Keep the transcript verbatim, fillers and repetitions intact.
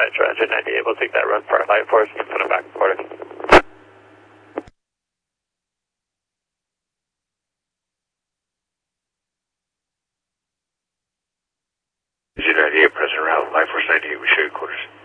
Metro Engine ninety-eight, we'll take that run for our light force and put it back and forth. Engine ninety-eight, present around, light force ninety-eight, we show you quarters.